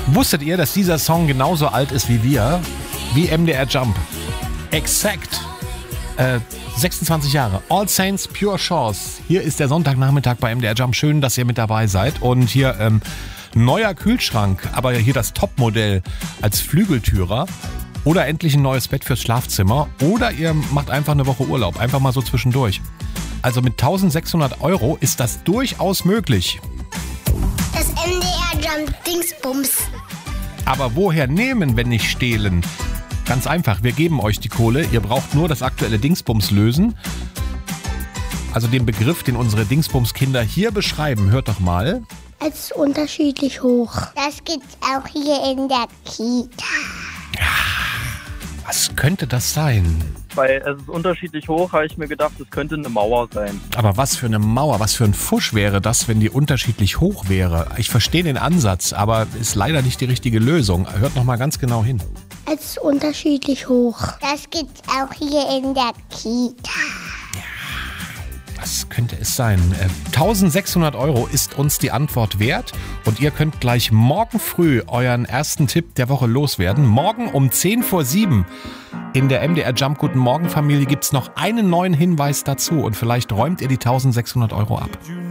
Wusstet ihr, dass dieser Song genauso alt ist wie wir? Wie MDR Jump. Exakt. 26 Jahre. All Saints Pure Shores. Hier ist der Sonntagnachmittag bei MDR Jump. Schön, dass ihr mit dabei seid. Und hier neuer Kühlschrank, aber hier das Topmodell als Flügeltürer. Oder endlich ein neues Bett fürs Schlafzimmer. Oder ihr macht einfach eine Woche Urlaub. Einfach mal so zwischendurch. Also mit 1.600 € ist das durchaus möglich. Das MDR Jump Dingsbums. Aber woher nehmen, wenn nicht stehlen? Ganz einfach, wir geben euch die Kohle. Ihr braucht nur das aktuelle Dingsbums lösen. Also den Begriff, den unsere Dingsbums-Kinder hier beschreiben. Hört doch mal. Es ist unterschiedlich hoch. Das gibt's auch hier in der Kita. Was könnte das sein? Weil es ist unterschiedlich hoch, habe ich mir gedacht, es könnte eine Mauer sein. Aber was für eine Mauer, was für ein Fusch wäre das, wenn die unterschiedlich hoch wäre? Ich verstehe den Ansatz, aber ist leider nicht die richtige Lösung. Hört noch mal ganz genau hin. Es ist unterschiedlich hoch. Das gibt's auch hier in der Kita. Was könnte es sein? 1.600 € ist uns die Antwort wert und ihr könnt gleich morgen früh euren ersten Tipp der Woche loswerden. Morgen um 6:50 in der MDR Jump Guten Morgen Familie gibt es noch einen neuen Hinweis dazu und vielleicht räumt ihr die 1.600 € ab.